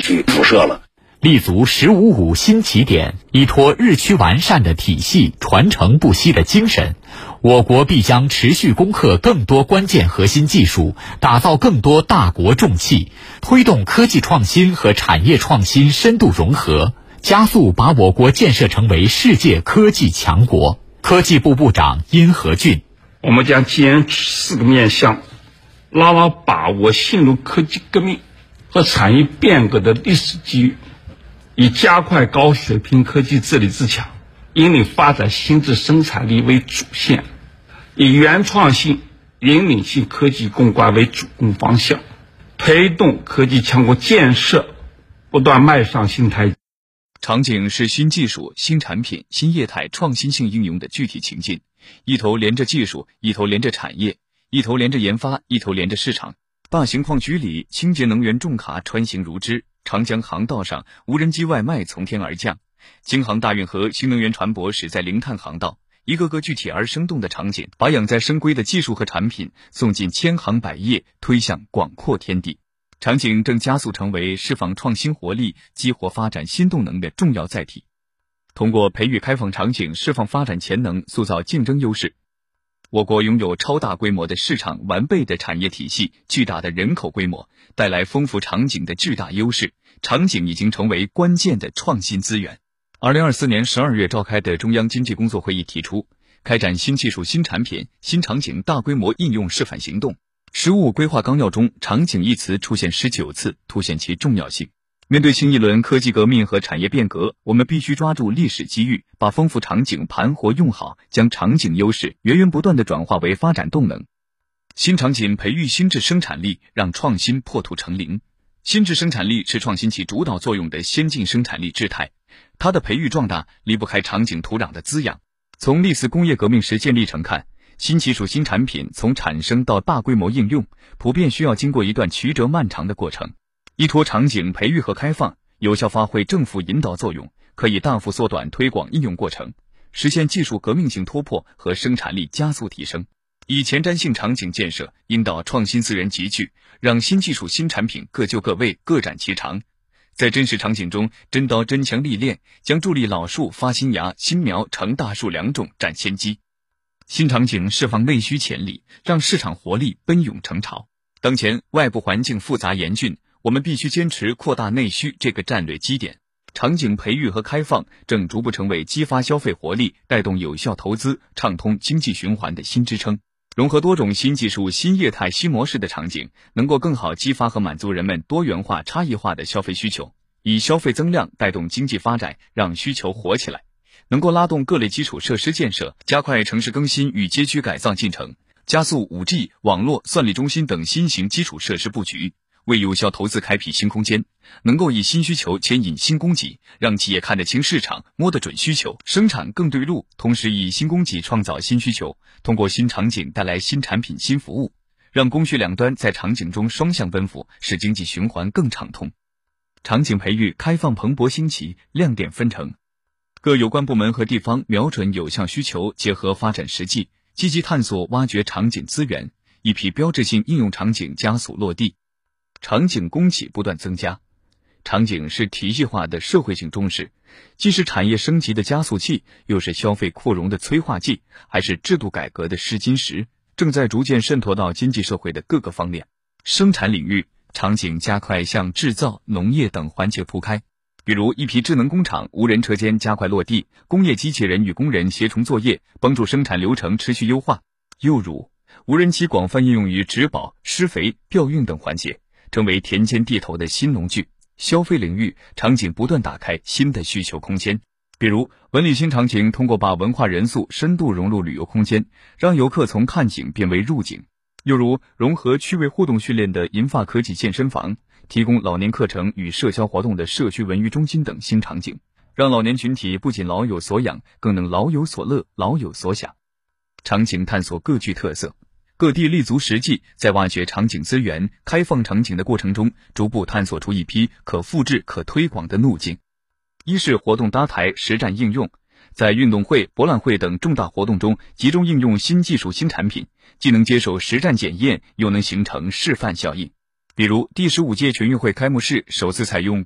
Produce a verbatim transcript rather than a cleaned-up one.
去辐射了。 立足“十五五”新起点，依托日趋完善的体系、传承不息的精神，我国必将持续攻克更多关键核心技术，打造更多大国重器，推动科技创新和产业创新深度融合，加速把我国建设成为世界科技强国。科技部部长殷和俊： 我们将坚持四个面向，牢牢把握新入科技革命和产业变革的历史机遇，以加快高水平科技治理自强，引领发展新质生产力为主线，以原创性、引领性科技攻关为主攻方向，推动科技强国建设不断迈上新台阶。 场景是新技术、新产品、新业态创新性应用的具体情境，一头连着技术，一头连着产业，一头连着研发，一头连着市场。大型矿区里，清洁能源重卡穿行如织；长江航道上，无人机外卖从天而降；京杭大运河新能源船舶驶在零碳航道。一个个具体而生动的场景，把养在深闺的技术和产品送进千行百业，推向广阔天地。场景正加速成为释放创新活力、激活发展新动能的重要载体。通过培育开放场景，释放发展潜能，塑造竞争优势。我国拥有超大规模的市场、完备的产业体系、巨大的人口规模，带来丰富场景的巨大优势。场景已经成为关键的创新资源。二零二四年十二月召开的中央经济工作会议提出，开展新技术、新产品、新场景大规模应用示范行动。十五规划纲要中，场景一词出现十九次，凸显其重要性。面对新一轮科技革命和产业变革，我们必须抓住历史机遇，把丰富场景盘活用好，将场景优势源源不断地转化为发展动能。新场景培育新质生产力，让创新破土成林。新质生产力是创新起主导作用的先进生产力质态，它的培育壮大离不开场景土壤的滋养。从历次工业革命实践历程看，新技术、新产品从产生到大规模应用，普遍需要经过一段曲折漫长的过程。依托场景培育和开放，有效发挥政府引导作用，可以大幅缩短推广应用过程，实现技术革命性突破和生产力加速提升。以前瞻性场景建设引导创新资源集聚，让新技术、新产品各就各位，各展其长。在真实场景中，真刀真枪历练，将助力老树发新芽，新苗成大树两种占先机。新场景释放内需潜力，让市场活力奔涌成潮。当前外部环境复杂严峻，我们必须坚持扩大内需这个战略基点。场景培育和开放正逐步成为激发消费活力、带动有效投资、畅通经济循环的新支撑。融合多种新技术、新业态、新模式的场景，能够更好激发和满足人们多元化、差异化的消费需求，以消费增量带动经济发展，让需求活起来。能够拉动各类基础设施建设，加快城市更新与街区改造进程，加速 五 G、网络、算力中心等新型基础设施布局，为有效投资开辟新空间。能够以新需求牵引新供给，让企业看得清市场，摸得准需求，生产更对路，同时以新供给创造新需求，通过新场景带来新产品、新服务，让供需两端在场景中双向奔赴，使经济循环更畅通。场景培育开放蓬勃兴起，亮点纷呈。各有关部门和地方瞄准有效需求，结合发展实际，积极探索挖掘场景资源，一批标志性应用场景加速落地。场景供给不断增加。场景是体系化的社会性中势，既是产业升级的加速器，又是消费扩容的催化剂，还是制度改革的试金石，正在逐渐渗透到经济社会的各个方面。生产领域，场景加快向制造、农业等环节铺开。比如一批智能工厂、无人车间加快落地，工业机器人与工人协同作业，帮助生产流程持续优化。又如无人机广泛应用于植保、施肥、调运等环节，成为田间地头的新农具。消费领域，场景不断打开新的需求空间。比如文旅新场景通过把文化元素深度融入旅游空间，让游客从看景变为入景。又如融合趣味互动训练的银发科技健身房，提供老年课程与社交活动的社区文娱中心等新场景，让老年群体不仅老有所养，更能老有所乐、老有所享。场景探索各具特色，各地立足实际，在挖掘场景资源、开放场景的过程中，逐步探索出一批可复制、可推广的路径。一是活动搭台、实战应用，在运动会、博览会等重大活动中集中应用新技术、新产品，既能接受实战检验，又能形成示范效应。比如第十五届全运会开幕式首次采用